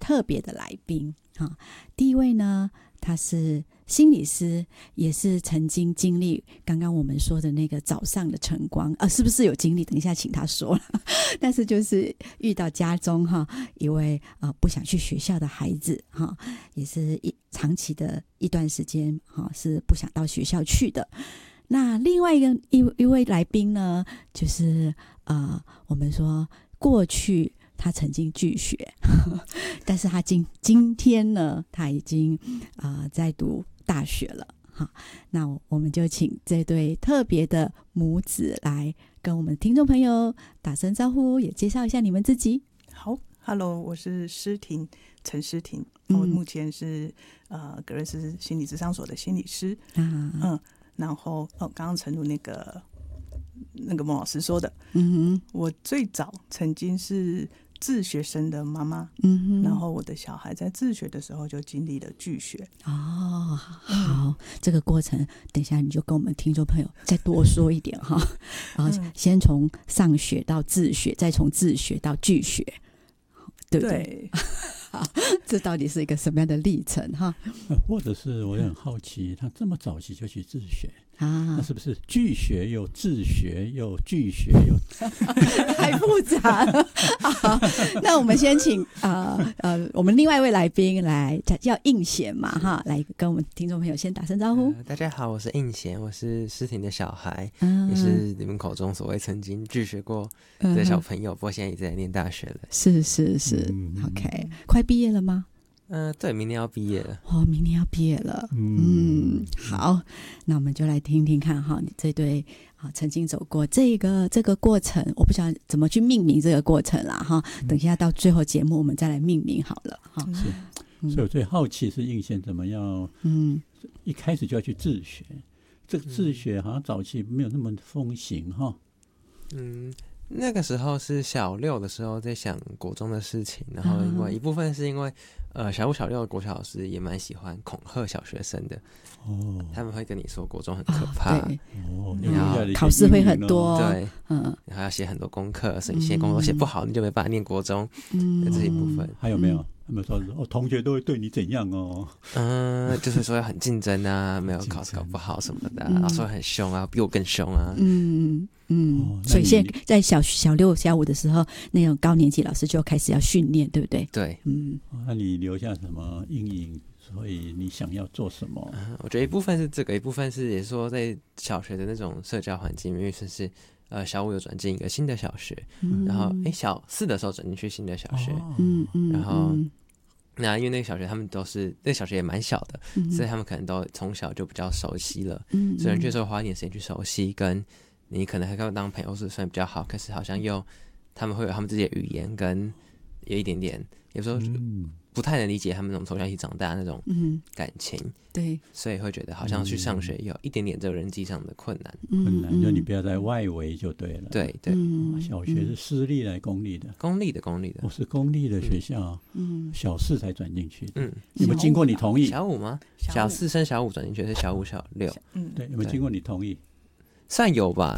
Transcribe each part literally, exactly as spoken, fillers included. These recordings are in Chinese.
特别的来宾。第一位呢，他是心理师，也是曾经经历刚刚我们说的那个早上的晨光，呃，是不是有经历？等一下请他说了。但是就是遇到家中哈一位呃不想去学校的孩子哈，也是一长期的一段时间哈是不想到学校去的。那另外一个一一位来宾呢，就是呃我们说过去他曾经拒学，但是他今今天呢，他已经啊、呃、在读大学了。好，那我们就请这对特别的母子来跟我们听众朋友打声招呼，也介绍一下你们自己。 好 ，Hello， 我是诗婷，陈诗婷， 嗯、 我目前是呃格瑞斯心理咨商所的心理师。 啊， 嗯，然后哦，刚刚陈如那个那个孟老师说的， 嗯哼， 我最早曾经是自学生的妈妈， 嗯哼， 然后我的小孩在自学的时候就经历了拒学。 哦，好，这个过程等一下你就跟我们听众朋友再多说一点哈。然后先从上学到自学，再从自学到拒学，对不对？ 对， 好，这到底是一个什么样的历程哈？ 或者是我也很好奇，他这么早期就去自学啊， 那是不是拒学又自学又拒学又太复杂了？好，那我们先请呃呃我们另外一位来宾来叫应贤嘛哈，来跟我们听众朋友先打声招呼。 呃、大家好，我是应贤，我是诗婷的小孩， 嗯、 也是你们口中所谓曾经拒学过的小朋友，嗯、不过现在也在念大学了。 是是是、嗯、，OK， 快毕业了吗？ 嗯、呃，对，明年要毕业了。 哦，明年要毕业了。嗯，嗯好，那我们就来听听看哈，你这对啊曾经走过这个这个过程，我不知道怎么去命名这个过程啦哈。等一下到最后节目我们再来命名好了哈。 是，嗯、所以我最好奇是应贤怎么样，嗯，一开始就要去自学，这个自学好像早期没有那么风行哈。 嗯。那个时候是小六的时候在想国中的事情，然后因为一部分是因为呃小五小六的国小老师也蛮喜欢恐吓小学生的哦，他们会跟你说国中很可怕哦， 然后考试会很多， 对，嗯，然后要写很多功课，所以你写功课写不好，你就没办法念国中，嗯，这一部分还有没有？他们说哦，同学都会对你怎样哦？ 嗯，就是说很竞争啊，没有考试搞不好什么的、啊，老师会很凶啊，比我更凶啊， 嗯。嗯、哦，所以现在在小小六、小五的时候，那种高年级老师就开始要训练，对不对？ 对， 嗯、 哦，那你留下什么阴影？所以你想要做什么？ 嗯、我觉得一部分是这个，一部分是也说在小学的那种社交环境，因为是呃小五有转进一个新的小学，嗯、然后哎小四的时候转进去新的小学，嗯嗯，然后。嗯那因为那个小学他们都是那个小学也蛮小的、嗯，所以他们可能都从小就比较熟悉了，嗯，所以你确实会花一点时间去熟悉，跟你可能还跟他当朋友是算比较好，可是好像又他们会有他们自己的语言，跟有一点点有时候不太能理解他们那种从小一起长大的那种感情，嗯、 对， 所以会觉得好像去上学有一点点这个人际上的困难， 困难就你不要在外围就对了， 对对、 嗯，小学是私立的公立的？ 公立的公立的， 我、哦、是公立的学校，嗯，小四才转进去的，嗯，有没有经过你同意？ 小五吗？小四升小五转进去是小五小六， 嗯，对，有没有经过你同意？ 算有吧，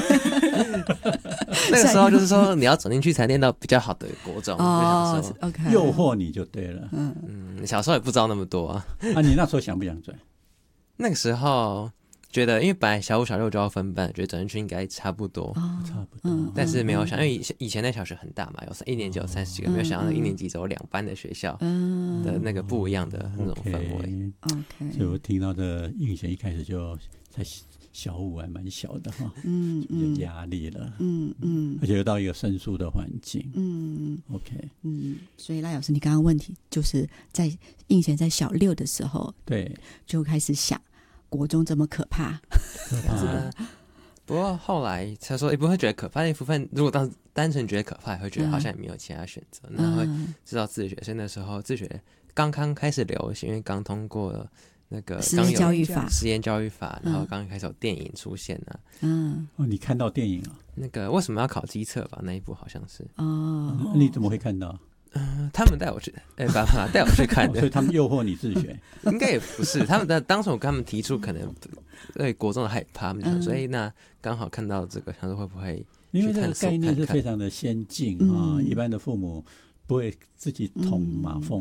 那个时候就是说你要转进去才念到比较好的国中， 哦， 就想说 OK， 诱惑你就对了。 嗯嗯，小时候也不知道那么多啊。 啊，你那时候想不想转？ 那个时候觉得，因为本来小五小六就要分班，觉得转进去应该差不多， 哦、差不多、嗯。 但是没有想，因为以前那小学很大嘛，有一年级有三十几个，嗯、没有想到那一年级只有两班的学校的那个不一样的那种氛围。 OK， 所以我听到的应贤一开始就在。小五还蛮小的哈，嗯，有压力了，嗯嗯，而且又到一个生疏的环境，嗯 ，OK， 嗯，所以赖老师，你刚刚问题就是在应贤在小六的时候， 对， 就开始想国中这么可怕， 可怕。 不过后来他说，也不会觉得可怕，那部分如果当单纯觉得可怕，也会觉得好像也没有其他选择，然后会知道自学，所以那时候自学刚刚开始流行，因为刚通过了。那个实验教育法， 实验教育法，然后刚刚开始有电影出现啊。 嗯，哦，你看到电影啊？ 那个为什么要考基测吧？那一部好像是。 哦， 你怎么会看到？ 嗯、呃，他们带我去，哎、欸，爸爸带我去看的、 哦，所以他们诱惑你自学？ 应该也不是，他们的当时我跟他们提出可能对国中的害怕，他们就想说，哎、嗯，那刚好看到这个，想说会不会？ 因为这个概念是非常的先进啊、嗯，一般的父母不会自己捅马蜂。